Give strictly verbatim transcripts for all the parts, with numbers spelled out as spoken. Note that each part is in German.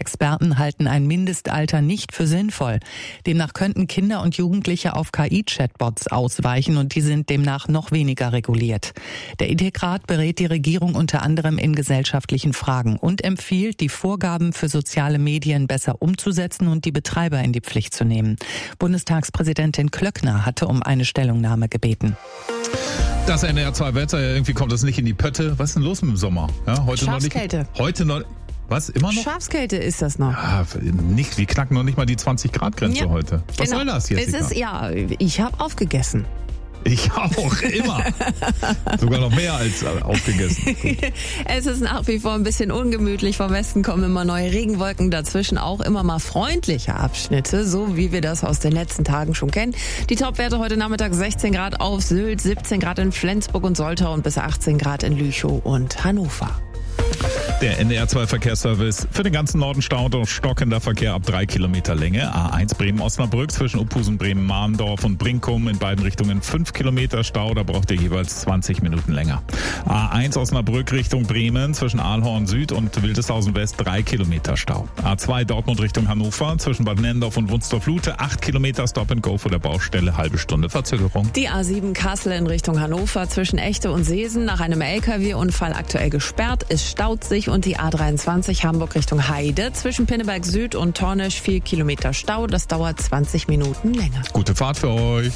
Experten halten ein Mindestalter nicht für sinnvoll. Demnach könnten Kinder und Jugendliche auf K I-Chatbots ausweichen und die sind demnach noch weniger reguliert. Der Ethikrat berät die Regierung unter anderem in gesellschaftlichen Fragen und empfiehlt, die Vorgaben für soziale Medien besser umzusetzen und die Betreiber in die Pflicht zu nehmen. Bundestagspräsidentin Klöckner hatte um eine Stellungnahme gebeten. Das N D R zwei Wetter, irgendwie kommt das nicht in die Pötte. Was ist denn los mit dem Sommer? Ja, heute Schafskälte. Noch nicht, heute noch. Was, immer noch? Schafskälte ist das noch. Ja, nicht, wir knacken noch nicht mal die zwanzig Grad Grenze ja, heute. Was genau. soll das jetzt? Es ist, ja, ich habe aufgegessen. Ich auch, immer. Sogar noch mehr als aufgegessen. Es ist nach wie vor ein bisschen ungemütlich. Vom Westen kommen immer neue Regenwolken, dazwischen auch immer mal freundliche Abschnitte, so wie wir das aus den letzten Tagen schon kennen. Die Topwerte heute Nachmittag sechzehn Grad auf Sylt, siebzehn Grad in Flensburg und Soltau und bis achtzehn Grad in Lüchow und Hannover. Der N D R zwei Verkehrsservice für den ganzen Norden staut und stockender Verkehr ab drei Kilometer Länge. A eins Bremen-Osnabrück zwischen Uphusen, Bremen-Mahndorf und Brinkum in beiden Richtungen fünf Kilometer Stau, da braucht ihr jeweils zwanzig Minuten länger. A eins Osnabrück Richtung Bremen zwischen Aalhorn Süd und Wildeshausen West drei Kilometer Stau. A zwei Dortmund Richtung Hannover zwischen Bad Nendorf und Wunstorf-Lute acht Kilometer Stop and Go vor der Baustelle, halbe Stunde Verzögerung. Die A sieben Kassel in Richtung Hannover zwischen Echte und Seesen nach einem L K W-Unfall aktuell gesperrt. Es staut sich und die A dreiundzwanzig Hamburg Richtung Heide zwischen Pinneberg Süd und Tornisch vier Kilometer Stau. Das dauert zwanzig Minuten länger. Gute Fahrt für euch.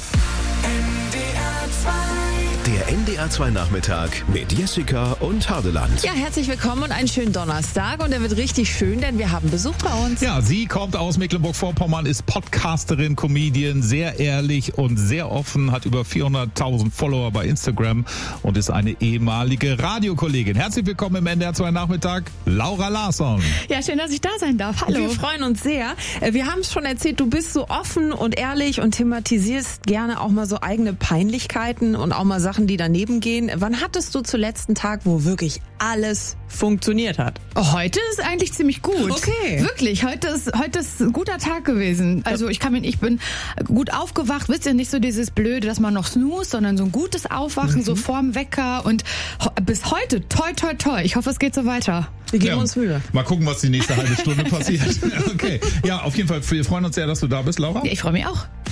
Der N D R zwei Nachmittag mit Jessica und Hardeland. Ja, herzlich willkommen und einen schönen Donnerstag. Und der wird richtig schön, denn wir haben Besuch bei uns. Ja, sie kommt aus Mecklenburg-Vorpommern, ist Podcasterin, Comedian, sehr ehrlich und sehr offen, hat über vierhunderttausend Follower bei Instagram und ist eine ehemalige Radiokollegin. Herzlich willkommen im N D R zwei Nachmittag, Laura Larsson. Ja, schön, dass ich da sein darf. Hallo. Wir freuen uns sehr. Wir haben es schon erzählt, du bist so offen und ehrlich und thematisierst gerne auch mal so eigene Peinlichkeiten und auch mal Sachen, die daneben gehen. Wann hattest du zuletzt einen Tag, wo wirklich alles funktioniert hat? Heute ist eigentlich ziemlich gut. Okay. Wirklich, heute ist heute ist ein guter Tag gewesen. Also ich kann mich, ich bin gut aufgewacht. Wisst ihr, nicht so dieses Blöde, dass man noch snoost, sondern so ein gutes Aufwachen, mhm. so vorm Wecker und bis heute toi toi toi. Ich hoffe, es geht so weiter. Wir geben ja, uns Mühe. Mal gucken, was die nächste halbe Stunde passiert. Okay. Ja, auf jeden Fall, wir freuen uns sehr, dass du da bist, Laura. Ja, ich freue mich auch.